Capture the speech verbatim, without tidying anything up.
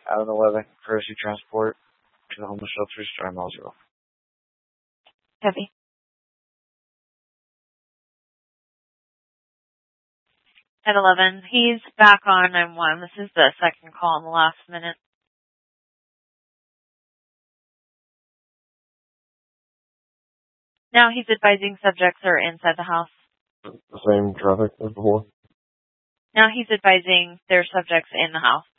out of eleven, courtesy transport to the homeless shelter, starting mile zero. Heavy. At eleven, he's back on nine one. This is the second call in the last minute. Now he's advising subjects are inside the house. The same traffic as before? Now he's advising their subjects in the house.